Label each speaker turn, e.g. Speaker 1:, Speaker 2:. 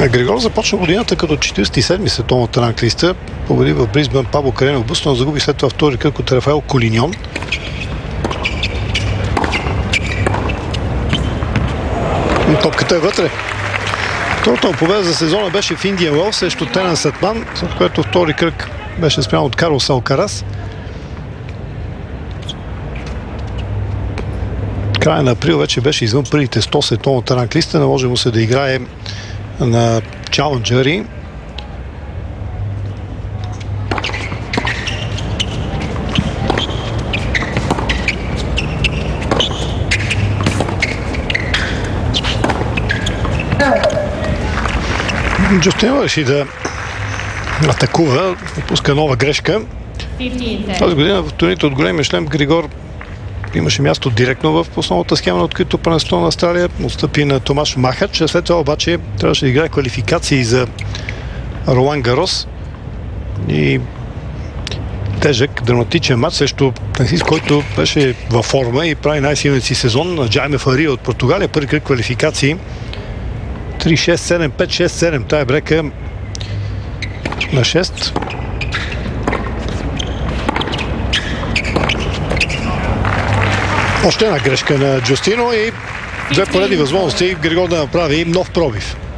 Speaker 1: Григор започна годината като 47-ми световната ранглиста. Победи в Бризбън Пабло Карено Бусто, но загуби след това втори кръг от Рафаел Колиньон. И топката е вътре. Втората му победа за сезона беше в Индиан Уелс срещу Тенан Сетман, след което втори кръг беше спрямо от Карлос Алкарас. Края на април вече беше извън първите 100 световната ранглиста. Наложи му се да играе на чаленджери. Джустин реши да атакува, допуска нова грешка. Тази година в турнирите от големия шлем Григор имаше място директно в основната схема на открито първенство на Австралия. Отстъпи на Томаш Махач. След това обаче трябваше да играе квалификации за Ролан Гарос. И тежък, драматичен матч срещу тенисист, който беше във форма и прави най-силният си сезон. Джайме Фария от Португалия. Първи кръг квалификации. 3-6-7, 5-6-7. Тая брека на 6. Още една грешка на Джустино и две поредни възможности Григор да направи нов пробив.